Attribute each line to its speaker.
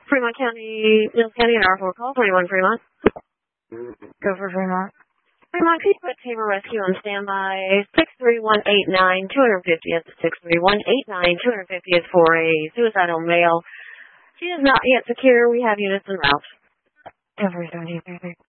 Speaker 1: Fremont County, Mills County, and R4 call, 21 Fremont.
Speaker 2: Go for Fremont.
Speaker 1: Fremont, could you put Tabor Rescue on standby? 63189, 250 at the 63189, 250 is for a suicidal male. She is not yet secure. We have units en route.
Speaker 2: Go for 73.